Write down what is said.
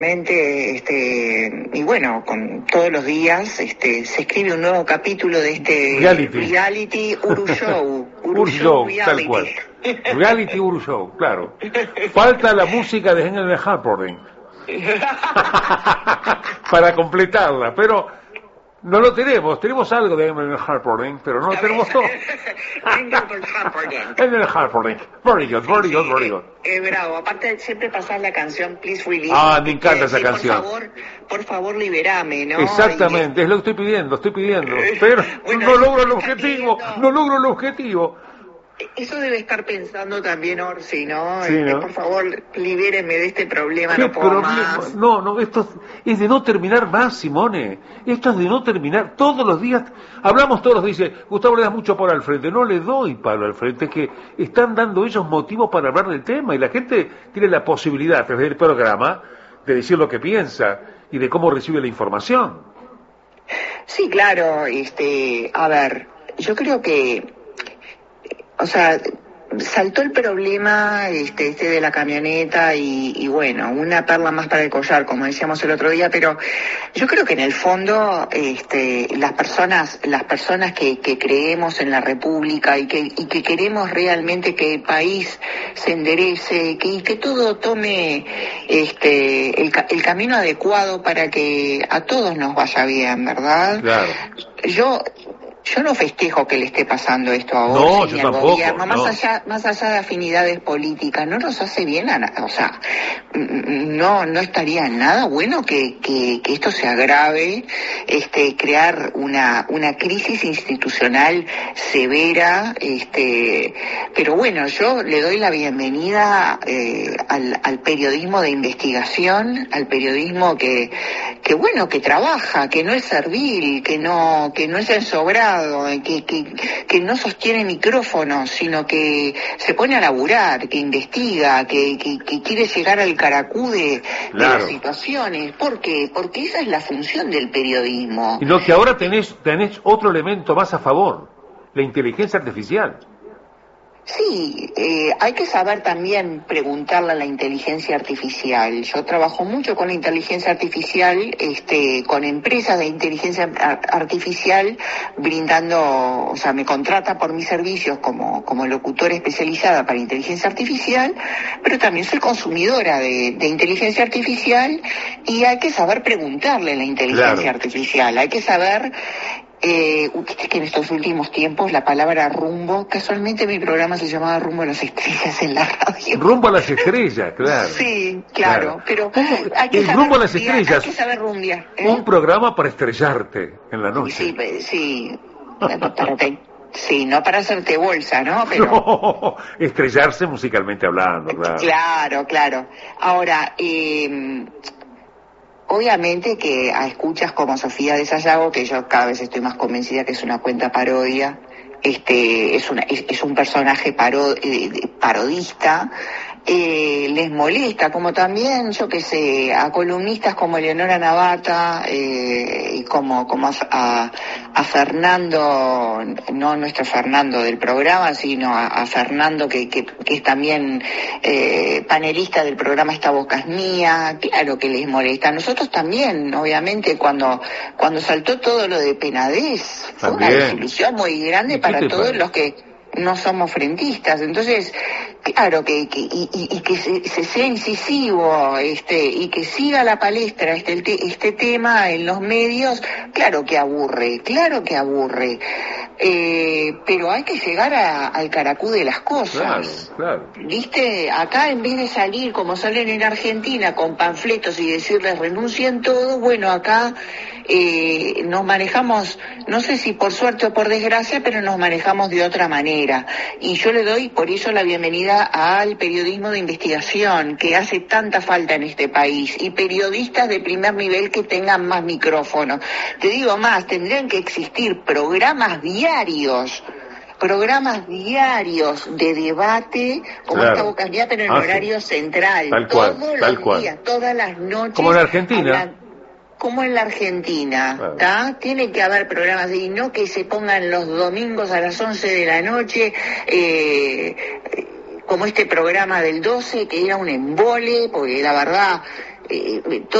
Y bueno, con todos los días se escribe un nuevo capítulo de este reality Uru Show. Uru Show, tal cual. Reality Uru Show, claro. Falta la música de Engel Harporden para completarla, pero no lo tenemos algo de Engel Harporden, pero no lo tenemos todo. Engel Harporden, very good. Bravo, aparte siempre pasar la canción Please Release. Me encanta esa canción. Por favor, liberame, ¿no? Exactamente, es lo que estoy pidiendo, pero bueno, no logro el objetivo. Eso debe estar pensando también Orsi, ¿no? Sí, ¿no? Por favor, libéreme de este problema, no puedo más. No, esto es de no terminar más, Simone. Esto es de no terminar. Todos los días, hablamos todos los días, dice, Gustavo le das mucho palo al frente. No le doy palo al frente, es que están dando ellos motivos para hablar del tema y la gente tiene la posibilidad, desde el programa, de decir lo que piensa y de cómo recibe la información. Sí, claro, a ver, yo creo que saltó el problema de la camioneta y bueno, una perla más para el collar, como decíamos el otro día, pero yo creo que en el fondo las personas que creemos en la República y que queremos realmente que el país se enderece y que todo tome el camino adecuado para que a todos nos vaya bien, ¿verdad? Claro. Yo no festejo que le esté pasando esto a Orsi ni al gobierno, más allá de afinidades políticas, no nos hace bien, no estaría nada bueno que esto se agrave, crear una crisis institucional severa, pero bueno, yo le doy la bienvenida al periodismo de investigación, al periodismo que trabaja, que no es servil, que no es ensobrado, que no sostiene micrófonos, sino que se pone a laburar, que investiga, que quiere llegar al caracú de las situaciones. ¿Por qué? Porque esa es la función del periodismo. Y lo que ahora tenés otro elemento más a favor, la inteligencia artificial. Sí, hay que saber también preguntarle a la inteligencia artificial. Yo trabajo mucho con la inteligencia artificial, con empresas de inteligencia artificial, brindando, me contrata por mis servicios como locutora especializada para inteligencia artificial, pero también soy consumidora de inteligencia artificial y hay que saber preguntarle a la inteligencia artificial, hay que saber... Viste que en estos últimos tiempos la palabra rumbo, casualmente mi programa se llamaba Rumbo a las Estrellas en la radio. Rumbo a las estrellas, claro. Sí, claro. Pero hay que saber Rumbo a las estrellas. Hay que saber rumbear. Un programa para estrellarte en la noche. Sí. Sí, no para hacerte bolsa, ¿no? Pero... No, estrellarse musicalmente hablando, claro. Claro. Ahora, obviamente que a escuchas como Sofía de Sayago, que yo cada vez estoy más convencida que es una cuenta parodia, es un personaje parodista, les molesta, como también, yo qué sé, a columnistas como Eleonora Navata, y como a Fernando, no nuestro Fernando del programa, sino a Fernando que es también panelista del programa Esta Boca es Mía. Claro que les molesta. A nosotros también, obviamente, cuando saltó todo lo de Penades, fue una desilusión muy grande para todos los que no somos frentistas. Entonces, claro, que se sea incisivo, y que siga la palestra este tema en los medios, claro que aburre, pero hay que llegar al caracú de las cosas. Claro. ¿Viste? Acá, en vez de salir como salen en Argentina con panfletos y decirles renuncien todo, bueno, acá nos manejamos, no sé si por suerte o por desgracia, pero nos manejamos de otra manera. Y yo le doy por eso la bienvenida al periodismo de investigación, que hace tanta falta en este país, y periodistas de primer nivel que tengan más micrófonos. Te digo más, tendrían que existir programas diarios de debate, como Esta Boca es Mía, pero en horario central, todos los días, todas las noches. Como en Argentina. Como en la Argentina, ¿está? Tiene que haber programas y no que se pongan los domingos a las 11 de la noche, como este programa del 12, que era un embole, porque la verdad,